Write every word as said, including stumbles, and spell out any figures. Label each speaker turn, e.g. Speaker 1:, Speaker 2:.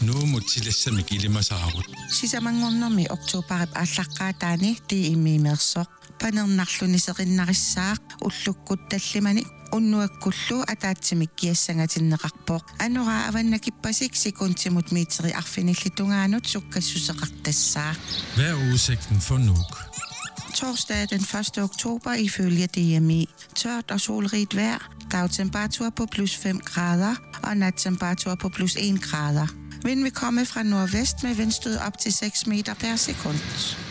Speaker 1: nuumutsilassa kilimasaarut
Speaker 2: sisamangornermi oktoberip allaqaataani tiimiimersoq panernnarluniserinnarissaq ullukkut tallimani unnuakkullu ataatsimik kiassangatinneqarpoq anora avannakippasik sekuntimut miteri arfinillitungaanut sukkassuseqartassaaq.
Speaker 1: Hvad er udsigten for Nuuk?
Speaker 2: Torsdag den første oktober ifølge D M I. Tørt og solrigt vejr, dagtemperatur på plus fem grader og nattemperatur på plus en grader. Vind vil komme fra nordvest med vindstød op til seks meter per sekund.